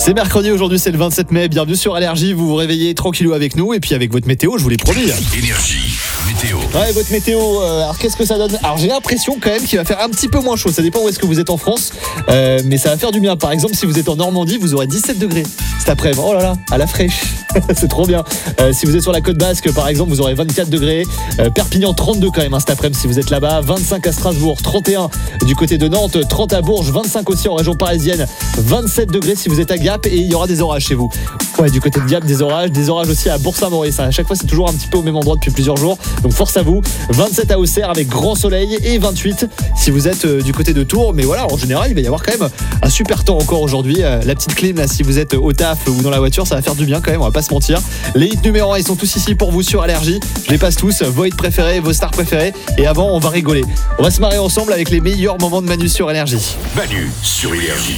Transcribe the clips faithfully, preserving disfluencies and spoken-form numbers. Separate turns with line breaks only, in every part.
C'est mercredi aujourd'hui, c'est le vingt-sept mai. Bienvenue sur Allergie. Vous vous réveillez tranquillou avec nous et puis avec votre météo, je vous l'ai promis.
Énergie, météo.
Ouais, votre météo. Euh, alors qu'est-ce que ça donne? Alors j'ai l'impression quand même qu'il va faire un petit peu moins chaud. Ça dépend où est-ce que vous êtes en France, euh, mais ça va faire du bien. Par exemple, si vous êtes en Normandie, vous aurez dix-sept degrés cet après-midi. Oh là là, à la fraîche. C'est trop bien. Euh, si vous êtes sur la côte basque, par exemple, vous aurez vingt-quatre degrés. Euh, Perpignan, trente-deux quand même hein, cet après-midi si vous êtes là-bas. vingt-cinq à Strasbourg, trente et un du côté de Nantes, trente à Bourges, vingt-cinq aussi en région parisienne, vingt-sept degrés si vous êtes à Gap et il y aura des orages chez vous. Ouais, du côté de Gap, des orages, des orages aussi à Bourg-Saint-Maurice. À chaque fois, c'est toujours un petit peu au même endroit depuis plusieurs jours. Donc force à vous. vingt-sept à Auxerre avec grand soleil et vingt-huit si vous êtes euh, du côté de Tours. Mais voilà, en général, il va y avoir quand même un super temps encore aujourd'hui. Euh, la petite clim là, si vous êtes au taf ou dans la voiture, ça va faire du bien quand même. On va pas se mentir. Les hits numéro un, ils sont tous ici pour vous sur Allergie. Je les passe tous. Vos hits préférés, vos stars préférées. Et avant, on va rigoler. On va se marrer ensemble avec les meilleurs moments de Manu sur Allergie.
Manu sur Énergie.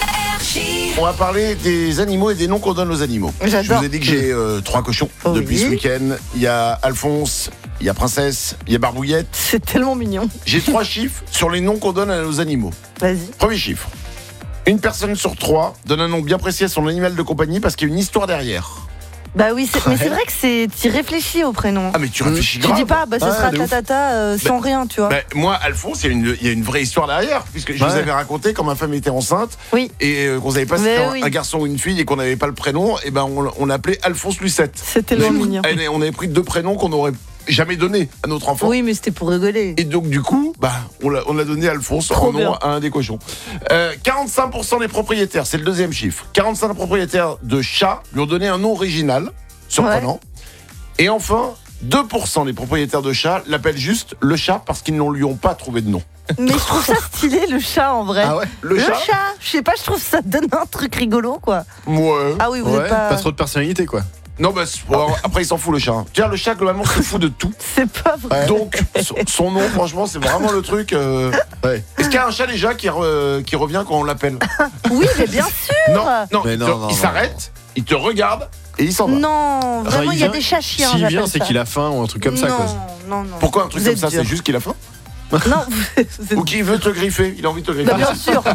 On va parler des animaux et des noms qu'on donne aux animaux.
J'adore.
Je vous ai dit que j'ai euh, trois cochons
Oh
depuis
oui.
ce week-end. Il y a Alphonse, il y a Princesse, il y a Barbouillette.
C'est tellement mignon.
J'ai trois chiffres sur les noms qu'on donne à nos animaux.
Vas-y.
Premier chiffre. Une personne sur trois donne un nom bien précis à son animal de compagnie parce qu'il y a une histoire derrière.
Bah oui, c'est- mais c'est vrai que c'est t'y réfléchis au prénom.
Ah mais tu réfléchis
Tu
grave.
dis pas, bah ce
Ah,
sera
de ouf.
tatata euh, sans rien, tu vois.
Ben, moi, Alphonse, il y, a une- il y a une vraie histoire derrière, puisque je vous
Ouais.
avais raconté quand ma femme était enceinte
Oui.
et euh, qu'on savait pas si
Mais
c'était un,
oui.
un garçon ou une fille et qu'on n'avait pas le prénom, et ben on, on l'appelait Alphonse Lucette.
C'est tellement
Mais-
mignon.
et on avait pris deux prénoms qu'on n'aurait jamais donnés à notre enfant.
Oui, mais c'était pour rigoler.
Et donc du coup, bah, on l'a on l'a donné Alphonse
Trop
en nom
bien.
à un des cochons. Euh, quarante-cinq pour cent des propriétaires, c'est le deuxième chiffre, quarante-cinq pour cent des propriétaires de chats lui ont donné un nom original, surprenant. Et enfin, deux pour cent des propriétaires de chats l'appellent juste le chat parce qu'ils ne lui ont pas trouvé de nom.
Mais je trouve ça stylé, le chat, en vrai.
Ah ouais?
Le,
Le
chat,
chat, je sais pas, je trouve ça donne un truc rigolo, quoi.
Ouais.
Ah oui, vous
Ouais,
êtes pas...
pas trop de personnalité quoi.
Non, bah, c'est- bon, après il s'en fout le chat. Tiens, le chat globalement se fout de tout.
C'est pas vrai.
Donc, son, son nom, franchement, c'est vraiment le truc. euh,
Ouais.
Est-ce qu'il y a un chat déjà qui, re- qui revient quand on l'appelle?
Oui, mais bien sûr.
Non, non,
Mais
il,
non,
te-
non,
il
non.
s'arrête, il te regarde et il s'en va.
Non, vraiment, il y a des chats chiens.
S'il vient,
j'appelle
c'est
ça.
qu'il a faim ou un truc comme ça
non,
quoi.
Non, non.
Pourquoi un truc
Vous
comme
êtes
ça?
dur.
C'est juste qu'il a faim?
Non, vous vous êtes...
Ou qu'il veut te griffer? Il a envie de te griffer?
Bah, bien sûr.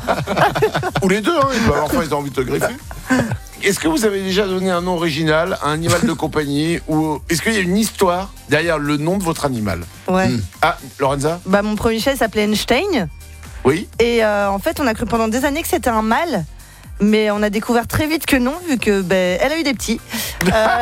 Ou les deux, hein, il peut avoir faim, il a envie de te griffer. Est-ce que vous avez déjà donné un nom original à un animal de compagnie ou est-ce qu'il y a une histoire derrière le nom de votre animal?
Ouais.
Mm.
Ah, Lorenza?
Bah, mon premier chat il s'appelait Einstein.
Oui?
Et euh, en fait, on a cru pendant des années que c'était un mâle. Mais on a découvert très vite que non, vu que ben, elle a eu des petits. Euh,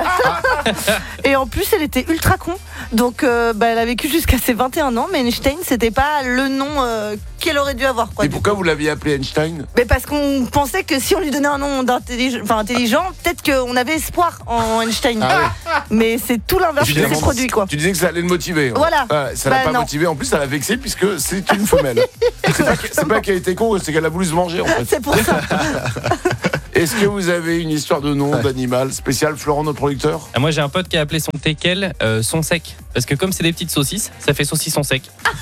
et en plus, elle était ultra con. Donc, euh, ben, elle a vécu jusqu'à ses vingt et un ans. Mais Einstein, c'était pas le nom euh, qu'elle aurait dû avoir. Quoi,
Et
du
pourquoi
coup.
vous l'aviez appelé Einstein?
Mais parce qu'on pensait que si on lui donnait un nom d'intelligent, enfin intelligent, peut-être qu'on avait espoir en Einstein. Mais c'est tout l'inverse qui s'est
Finalement,
produit, quoi.
Tu disais que ça allait le motiver. hein.
Voilà.
Ouais, ça l'a
Bah,
pas
non.
motivé. En plus, ça l'a vexé puisque c'est une femelle. c'est pas, que- c'est pas qu'elle était con, c'est qu'elle a voulu se manger en fait.
C'est pour ça.
Est-ce que vous avez une histoire de nom d'animal spécial, Florent, notre producteur?
Ah, moi j'ai un pote qui a appelé son teckel euh, son sec. Parce que comme c'est des petites saucisses, ça fait saucisson sec.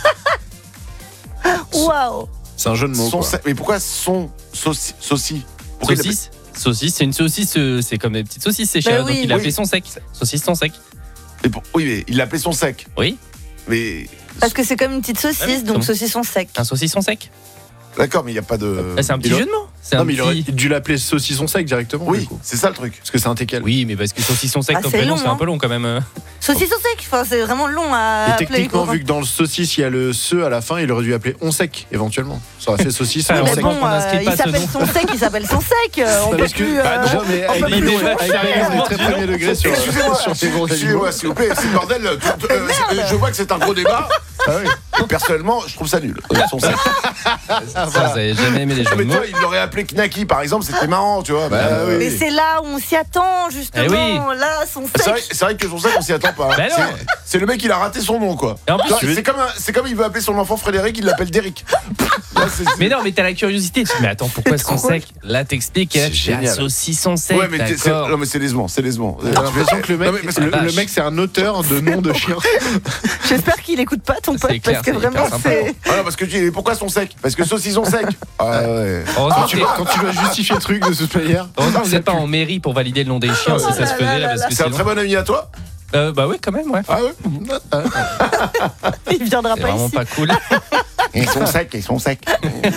Waouh.
C'est un jeu de mots
Son
quoi.
sa- Mais pourquoi son sauci, sauci Pourquoi il appelle-
Saucisse Saucisse, c'est une saucisse, euh, c'est comme des petites saucisses séchées.
Bah
hein,
oui.
donc il a appelé
Oui.
son sec. Saucisse son sec.
Mais pour- Oui, mais il l'appelait son sec.
Oui,
Mais
Parce que c'est comme une petite
Ah oui,
saucisse, donc
comment
saucisson sec.
un saucisson sec.
d'accord, mais il n'y a pas de.
Ah, c'est un petit
il a-
jeu de mots. C'est
Non
un
mais il aurait
petit...
dû l'appeler saucisson sec directement.
Oui,
du coup.
c'est ça le truc.
Parce que c'est un teckel.
Oui, mais parce que saucisson sec
Ah,
comme
c'est
prénom,
long,
c'est un
hein.
peu long quand même. euh.
Saucisson sec, enfin, c'est vraiment long à
Et
appeler.
techniquement,
quoi.
vu que dans le saucisse il y a le se à la fin, il aurait dû appeler on sec éventuellement. Ça aurait fait saucisse
Ah,
on
Mais
sec.
heureusement
bon,
qu'on n'inscrit
euh,
pas
il
ce
s'appelle
nom.
son sec, il s'appelle son sec. euh, on peut
Parce que-
plus.
bah,
euh,
non, mais
on
avec
peut
les
plus
noms,
changer.
avec les noms, on est très premier degré sur,
Excusez-moi,
sur ces gros animaux.
excusez-moi, s'il vous plaît, c'est le bordel. tout- euh,
Merde.
je vois que c'est un gros débat.
Ah oui.
Personnellement, je trouve ça nul. Son sec.
Ça, vous avez jamais aimé les
Ah,
jeux
mais
de mots.
toi, il l'aurait appelé Knacky, par exemple, c'était marrant, tu vois.
Bah,
Euh,
oui.
Mais c'est là où on s'y attend, justement.
Eh oui.
Là, son
C'est vrai,
sec.
c'est vrai que son sec, on s'y attend pas. hein.
Bah non.
C'est- c'est le mec, il a raté son nom, quoi.
Et en plus,
Tu vois,
tu veux-
C'est comme, un- c'est comme il veut appeler son enfant Frédéric, il l'appelle Derrick. Là, c'est-
Mais non, mais t'as la curiosité. Tu te dis, mais attends, pourquoi
C'est
son
trop
sec? Là, t'expliques.
C'est
hein,
génial.
Saucisson sec.
Ouais, mais t'es- c'est,
d'accord.
non, mais c'est décevant, c'est décevant.
J'ai l'impression que le mec,
Non, mais parce que-
le, le
vache.
mec c'est un auteur de nom de chien.
J'espère qu'il écoute pas ton
C'est
pote,
clair,
parce que
c'est hyper
vraiment,
sympa.
c'est.
Ah non, parce que tu dis, pourquoi son sec? Parce que saucisson sec. Ah ouais.
Heureusement,
Quand tu,
que-
quand tu dois justifier le truc de toute manière.
heureusement que vous n'êtes pas en mairie pour valider le nom des chiens si ça se faisait là, parce que
C'est un
sinon.
très bon ami à toi?
Euh, bah ouais, quand même, ouais.
Ah ouais.
Il viendra
C'est
pas
vraiment
ici.
pas cool.
Ils sont secs, ils sont secs.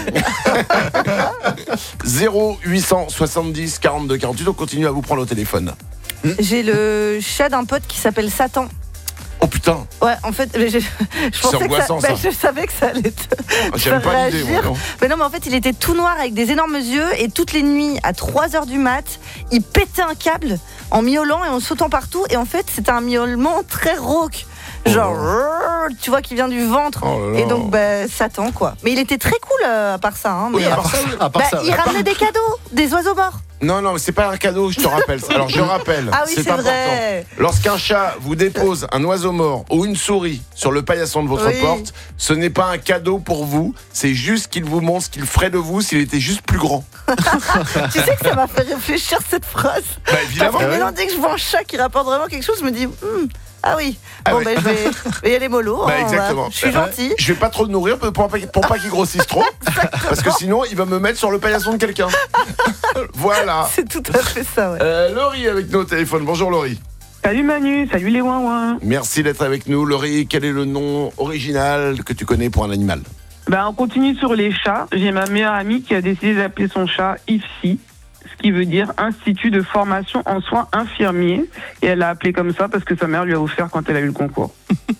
zéro huit cent soixante-dix quarante-deux quarante-huit, on continue à vous prendre au téléphone.
J'ai le chat d'un pote qui s'appelle Satan.
Oh putain,
Ouais, en fait, mais je, je pensais que ça,
angoissant,
bah,
ça.
je savais que ça allait te, te
j'aime
faire
pas l'idée,
réagir.
moi, non.
Mais non, mais en fait, il était tout noir avec des énormes yeux et toutes les nuits, à trois heures du mat, il pétait un câble en miaulant et en sautant partout. Et en fait, c'était un miaulement très rauque. Genre,
Oh.
tu vois, qui vient du ventre.
Oh là là.
Et donc, bah, Satan, quoi. Mais il était très cool euh, à part ça. Hein,
Oui,
mais,
à part ça,
À part
bah,
ça,
il ramenait des cadeaux, des oiseaux morts.
Non, non, mais c'est pas un cadeau, je te rappelle. Alors je rappelle,
Ah oui, c'est
important.
vrai.
Lorsqu'un chat vous dépose un oiseau mort ou une souris sur le paillasson de votre
Oui.
porte, ce n'est pas un cadeau pour vous, c'est juste qu'il vous montre ce qu'il ferait de vous s'il était juste plus grand.
Tu sais que ça m'a fait réfléchir cette phrase.
Bah évidemment.
Parce que
ouais.
maintenant, dès que je vois un chat qui rapporte vraiment quelque chose, je me dis, hmm, ah oui,
Ah
bon,
oui.
ben, je, vais, je vais y aller mollo.
Bah
hein,
exactement.
voilà. Je suis
Bah,
gentille.
Je vais pas trop le nourrir pour pas, pour pas qu'il grossisse trop, parce que sinon il va me mettre sur le paillasson de quelqu'un. Voilà.
C'est tout à fait ça, ouais.
Euh, Laurie avec nous au téléphone. Bonjour Laurie.
Salut Manu, salut les ouin-ouin.
Merci d'être avec nous. Laurie, quel est le nom original que tu connais pour un animal?
Ben, on continue sur les chats. J'ai ma meilleure amie qui a décidé d'appeler son chat I F S I, ce qui veut dire Institut de formation en soins infirmiers. Et elle l'a appelé comme ça parce que sa mère lui a offert quand elle a eu le concours.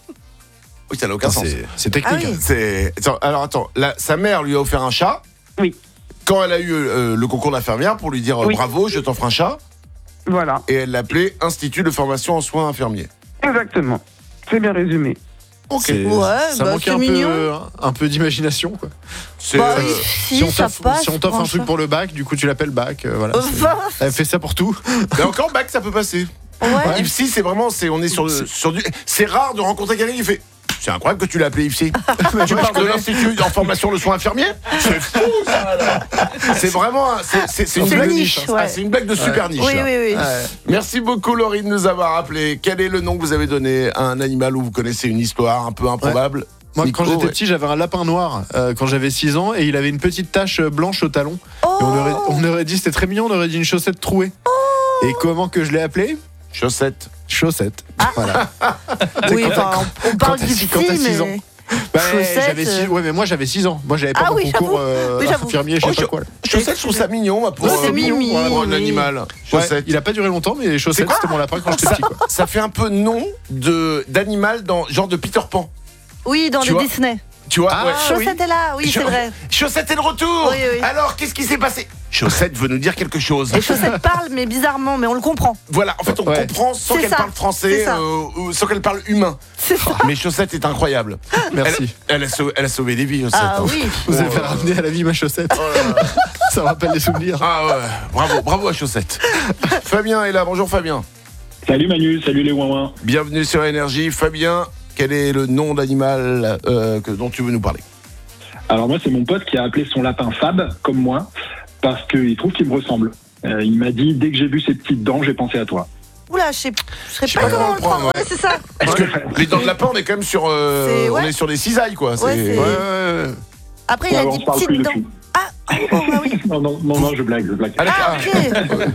Oui, ça n'a aucun sens.
C'est c'est technique.
Ah oui.
hein.
C'est... Attends, alors attends, la- sa mère lui a offert un chat.
Oui.
Quand elle a eu euh, le concours d'infirmière pour lui dire euh,
Oui.
bravo, je t'offre un chat,
Voilà,
et elle l'appelait Institut de formation en soins infirmiers.
exactement. C'est bien résumé.
C'est-
Ouais,
ça
bah,
manque
c'est
un
mignon.
peu, un peu d'imagination. quoi.
C'est,
Bah,
euh,
oui, si,
si on
ça
t'offre
passe.
si on t'offre un truc
franchement.
pour le bac, du coup tu l'appelles bac. euh, voilà, c'est-
Enfin,
Elle fait ça pour tout.
Mais encore bac, ça peut passer.
ouais.
I F S I, c'est vraiment, c'est, on est sur, le- sur du. C'est rare de rencontrer quelqu'un qui fait. C'est incroyable que tu l'as appelé I F S I. Tu parles de l'Institut en formation de soins infirmiers. C'est fou ça. Là. C'est vraiment, un- c'est, c'est, c'est une
C'est
blague
niche,
Ah,
ouais.
c'est une blague de super niche.
Oui,
là.
oui, oui.
Ouais. Merci beaucoup Laurie de nous avoir appelé. Quel est le nom que vous avez donné à un animal où vous connaissez une histoire un peu improbable?
Moi,
Nico,
quand j'étais
ouais.
petit, j'avais un lapin noir euh, quand j'avais six ans et il avait une petite tache blanche au talon.
Oh,
Et on, aurait, on aurait dit, c'était très mignon, on aurait dit une chaussette trouée. Et comment que je l'ai appelé?
Chaussette.
Chaussette.
Ah.
Voilà.
oui,
quand t'as-
enfin, on, on parle
quand t'as
du
six- quand t'as
petit,
six
mais...
ans. Bah,
Chaussette,
j'avais six...
euh.
Ouais, mais moi j'avais six ans. Moi j'avais pas
Ah
mon
oui,
concours
j'avoue.
euh,
Oui, j'avoue.
infirmier, je sais
Oh,
pas
cho-
quoi. là.
Chaussette, je trouve ça mignon moi, pour,
Ouais, c'est
euh,
mimi,
pour un
oui.
animal.
Ouais,
Chaussette.
il a pas duré longtemps, mais chaussette,
quoi
c'était mon lapin quand j'étais
ça,
petit. Quoi.
ça fait un peu nom de, d'animal dans genre de Peter Pan.
Oui, dans
Tu
les
vois
Disney.
Tu vois
Ah,
ouais.
Chaussette est là, oui,
Cha-
c'est vrai.
Chaussette est de retour.
Oui, oui.
Alors, qu'est-ce qui s'est passé? Chaussette veut nous dire quelque chose.
Et Chaussette parle, mais bizarrement, mais on le comprend.
Voilà, en fait, on
Ouais.
comprend sans
C'est
qu'elle
ça,
parle français,
c'est ça.
euh, ou sans qu'elle parle humain.
C'est ça.
Mais Chaussette est incroyable.
Merci.
Elle, elle a sauvé, elle a sauvé des vies, Chaussette.
Ah
hein.
oui.
Vous avez
Oh
fait
là là.
ramener à la vie ma chaussette.
Oh là là.
Ça me rappelle des souvenirs.
Ah ouais, bravo, bravo à Chaussette. Fabien est là, bonjour Fabien.
Salut Manu, salut les ouin-ouin.
Bienvenue sur Énergie. Fabien, quel est le nom d'animal euh, que, dont tu veux nous parler?
Alors moi c'est mon pote qui a appelé son lapin Fab, comme moi, parce qu'il trouve qu'il me ressemble. Euh, il m'a dit, dès que j'ai vu ses petites dents, j'ai pensé à toi.
Oula, je sais, je sais
Je sais
pas
pas
comment
comment
on le
le prendre,
prend. Ouais, c'est ça.
Parce que les dents de lapin, on est quand même sur, euh,
C'est- ouais.
on est sur des cisailles, quoi.
Ouais,
C'est-
c'est-
ouais, ouais, ouais.
Après, il
Ouais,
a
on
dit
se parle plus
petites dents.
depuis.
Ah, oh, bah oui.
Non, non, non, non, je blague, je blague.
Ah, d'accord.
Ah, ok.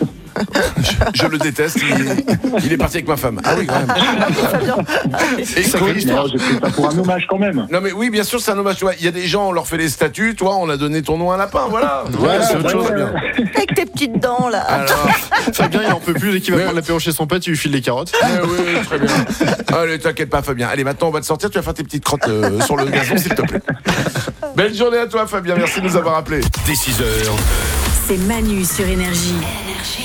Je, je le déteste. Il, il est parti avec ma femme. Ah oui, quand même.
Fabien.
Et
Sacrée
écoute,
histoire.
Non, j'ai fait ça pour un hommage quand même.
non mais oui, bien sûr, c'est un hommage. Tu vois, il y a des gens, on leur fait des statuts. Toi, on a donné ton nom à un lapin. Voilà.
Ouais, c'est autre
ouais,
chose.
ouais.
Bien.
Avec tes petites dents, là.
Alors,
Fabien, il en peut plus dès qu'il va
Mais-
prendre l'apéro chez son pote, il lui file les carottes.
eh oui, très bien. Allez, t'inquiète pas, Fabien. Allez, maintenant, on va te sortir. Tu vas faire tes petites crottes euh, sur le gazon, s'il te plaît. Belle journée à toi, Fabien. Merci de nous avoir appelés.
Dès six heures,
C'est Manu sur Énergie.